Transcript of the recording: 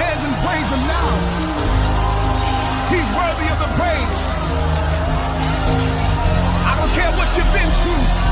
hands and praise him now. He's worthy of the praise. I don't care what you've been through.